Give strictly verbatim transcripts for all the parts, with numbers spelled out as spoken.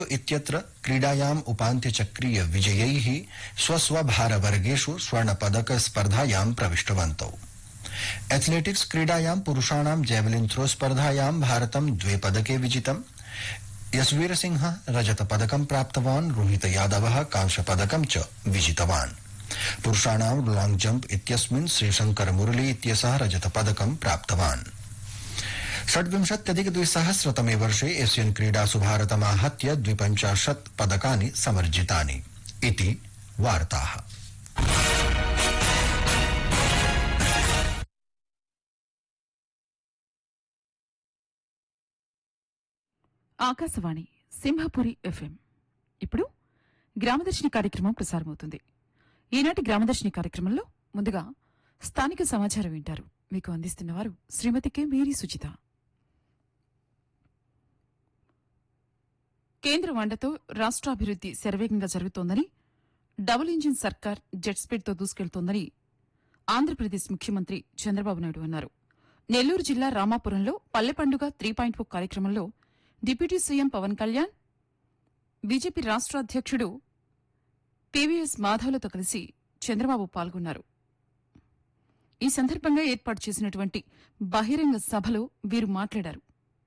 इत्यत्र क्रीडायाम् उपान्त्यचक्रीय विजयैः स्वस्वभारवर्गेषु स्वर्णपदक स्पर्धायां प्रविष्टवन्तौ। एथलेटिक्स क्रीडायां पुरुषाणां जैवलिन थ्रो स्पर्धायां भारतं द्वे पदके विजितम्। यशवीर सिंह रजतपदकं प्राप्तवान्, रोहित यादवः कांस्यपदकं च विजितवान्। पुरुषाणां लॉन्ग जंप इत्यस्मिन् श्रीशंकर मुरली इत्यसः रजतपदकं प्राप्तवान्। षड्विंशत्यधिक द्विसहस्रतमे वर्षे एशियन क्रीडासु भारतमाहत्य द्विपञ्चाशत् पदकानि समर्जितानि इति वार्ताः। ఆకాశవాణి సింహపురి ఎఫ్ఎం. ఇప్పుడు గ్రామదర్శిని కార్యక్రమం ప్రసారమవుతుంది. ఈనాటి గ్రామదర్శిని కార్యక్రమంలో ముందుగా స్థానిక సమాచారం వింటారు. మీకు అందిస్తున్నవారు శ్రీమతి కె మేరీ సుచిత. కేంద్ర వండతో రాష్ట్రాభివృద్ది శరవేగంగా జరుగుతోందని, డబుల్ ఇంజిన్ సర్కార్ జెట్ స్పీడ్తో దూసుకెళ్తోందని ఆంధ్రప్రదేశ్ ముఖ్యమంత్రి చంద్రబాబు నాయుడు అన్నారు. నెల్లూరు జిల్లా రామాపురంలో పల్లె పండుగ త్రీ పాయింట్ ఓ కార్యక్రమంలో deputy CM Pawan Kalyan, BJP రాష్ట్ర అధ్యక్షుడు పీవీఎస్ మాధవ్లతో కలిసి చంద్రబాబు పాల్గొన్నారు. ఈ సందర్భంగా ఏర్పాటు చేసినటువంటి బహిరంగ సభలో వీరు మాట్లాడారు.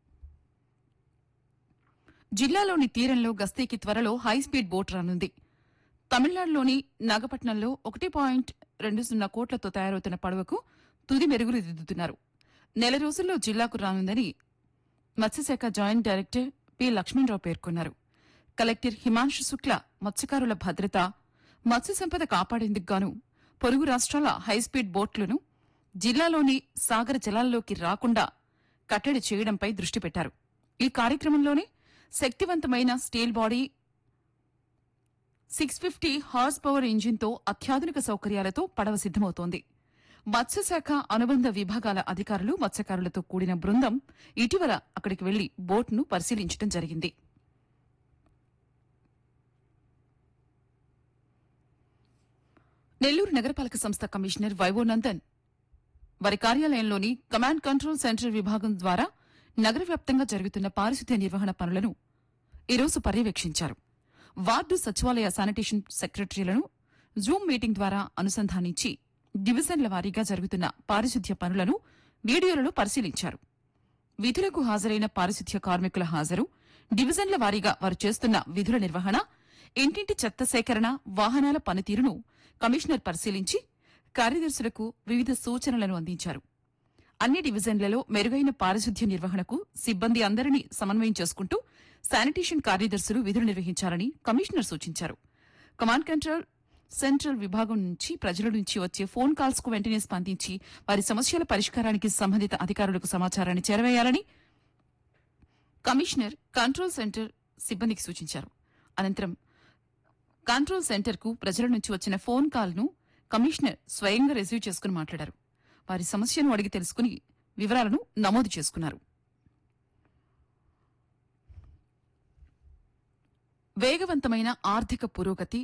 జిల్లాలోని తీరంలో గస్తీకి త్వరలో హైస్పీడ్ బోట్ రానుంది. తమిళనాడులోని నాగపట్నంలో ఒకటి పాయింట్ రెండు సున్నా కోట్లతో తయారవుతున్న పడవకు తుది మెరుగులు దిద్దుతున్నారు. నెల రోజుల్లో జిల్లాకు రానుందని మత్స్యశాఖ జాయింట్ డైరెక్టర్ పి లక్ష్మణరావు పేర్కొన్నారు. కలెక్టర్ హిమాంశు శుక్ల మత్స్యకారుల భద్రత, మత్స్య సంపద కాపాడేందుకు గాను పొరుగు రాష్ట్రాల హైస్పీడ్ బోట్లను జిల్లాలోని సాగర జలాల్లోకి రాకుండా కట్టడి చేయడంపై దృష్టి పెట్టారు. ఈ కార్యక్రమంలోనే శక్తివంతమైన steel body, six fifty horse power ఇంజిన్తో అత్యాధునిక సౌకర్యాలతో పడవ సిద్దమవుతోంది. మత్స్యశాఖ అనుబంధ విభాగాల అధికారులు, మత్స్యకారులతో కూడిన బృందం ఇటీవల అక్కడికి వెళ్లి బోట్ను పరిశీలించడం జరిగింది. నెల్లూరు నగరపాలక సంస్థ కమిషనర్ వైవోనందన్ వారి కార్యాలయంలోని కమాండ్ కంట్రోల్ సెంటర్ విభాగం ద్వారా నగర వ్యాప్తంగా జరుగుతున్న పారిశుద్ధ్య నిర్వహణ పనులను ఈరోజు పర్యవేక్షించారు. వార్డు సచివాలయ శానిటేషన్ సెక్రటరీలను జూమ్ మీటింగ్ ద్వారా అనుసంధానించి డివిజన్ల వారీగా జరుగుతున్న పారిశుద్ధ్య పనులను వీడియోలలో పరిశీలించారు. విధులకు హాజరైన పారిశుద్ధ్య కార్మికుల హాజరు, డివిజన్ల వారీగా వారు చేస్తున్న విధుల నిర్వహణ, ఇంటింటి చెత్త సేకరణ, వాహనాల పనితీరును కమిషనర్ పరిశీలించి కార్యదర్శులకు వివిధ సూచనలను అందించారు. అన్ని డివిజన్లలో మెరుగైన పారిశుద్ధ్య నిర్వహణకు సిబ్బంది అందరినీ సమన్వయం చేసుకుంటూ శానిటేషన్ కార్యదర్శులు విధులు నిర్వహించాలని కమిషనర్ సూచించారు. కమాండ్ కంట్రోల్ సెంట్రల్ విభాగం నుంచి ప్రజల నుంచి వచ్చే ఫోన్ కాల్స్ కు వెంటనే స్పందించి వారి సమస్యల పరిష్కారానికి సంబంధిత అధికారులకు సమాచారాన్ని చేరవేయాలని కమిషనర్ కంట్రోల్ సెంటర్ సిబ్బందికి సూచించారు. అనంతరం కంట్రోల్ సెంటర్కు ప్రజల నుంచి వచ్చిన ఫోన్ కాల్ను కమిషనర్ స్వయంగా రిసీవ్ చేసుకుని మాట్లాడారు. వారి సమస్యను అడిగి తెలుసుకుని వివరాలను నమోదు చేసుకున్నారు. వేగవంతమైన ఆర్థిక పురోగతి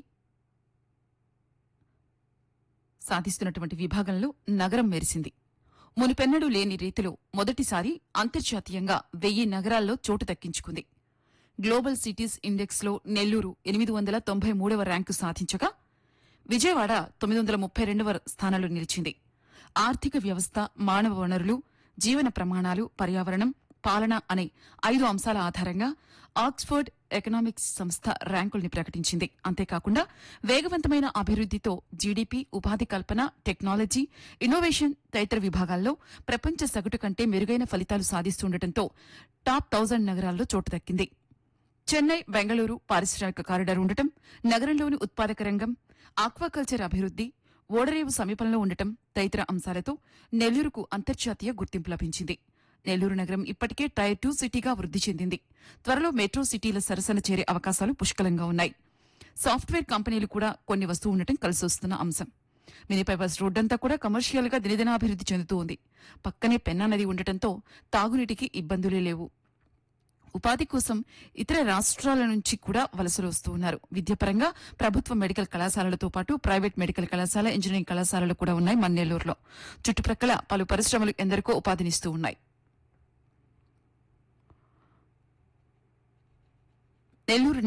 సాధిస్తున్నటువంటి విభాగంలో నగరం మెరిసింది. మునుపెన్నడూ లేని రీతిలో మొదటిసారి అంతర్జాతీయంగా వెయ్యి నగరాల్లో చోటు దక్కించుకుంది. గ్లోబల్ సిటీస్ ఇండెక్స్లో నెల్లూరు ఎనిమిది వందల తొంభై మూడవ ర్యాంకు సాధించగా విజయవాడ తొమ్మిది వందల ముప్పై రెండవ స్థానంలో నిలిచింది. ఆర్థిక వ్యవస్థ, మానవ వనరులు, జీవన ప్రమాణాలు, పర్యావరణం, పాలన అనే ఐదు అంశాల ఆధారంగా ఆక్స్ఫర్డ్ ఎకనామిక్స్ సంస్థ ర్యాంకుల్ని ప్రకటించింది. అంతేకాకుండా వేగవంతమైన అభివృద్దితో జీడీపీ, ఉపాధి కల్పన, టెక్నాలజీ, ఇన్నోవేషన్ తదితర విభాగాల్లో ప్రపంచ సగటు కంటే మెరుగైన ఫలితాలు సాధిస్తుండటంతో టాప్ థౌజండ్ నగరాల్లో చోటు దక్కింది. చెన్నై, బెంగళూరు పారిశ్రామిక కారిడార్ ఉండటం, నగరంలోని ఉత్పాదక రంగం, ఆక్వాకల్చర్ అభివృద్ది, ఓడరేవు సమీపంలో ఉండటం తదితర అంశాలతో నెల్లూరుకు అంతర్జాతీయ గుర్తింపు లభించింది. నెల్లూరు నగరం ఇప్పటికే టైర్ టూ సిటీగా వృద్ధి చెందింది. త్వరలో మెట్రో సిటీల సరసన చేరే అవకాశాలు పుష్కలంగా ఉన్నాయి. సాఫ్ట్వేర్ కంపెనీలు కూడా కొన్ని వస్తూ ఉండటం కలిసొస్తున్న అంశం. మినీ పైపాస్ రోడ్డంతా కూడా కమర్షియల్ గా దినదినాభివృద్ది చెందుతూ ఉంది. పక్కనే పెన్నా నది ఉండటంతో తాగునీటికి ఇబ్బందులే లేవు. ఉపాధి కోసం ఇతర రాష్ట్రాల నుంచి కూడా వలసలు వస్తూ ఉన్నారు. విద్యాపరంగా ప్రభుత్వ మెడికల్ కళాశాలలతో పాటు ప్రైవేట్ మెడికల్ కళాశాల, ఇంజనీరింగ్ కళాశాలలు కూడా ఉన్నాయి మన నెల్లూరులో. చుట్టుప్రక్కల పలు పరిశ్రమలు ఎందరికో ఉపాధినిస్తూ ఉన్నాయి. నెల్లూరు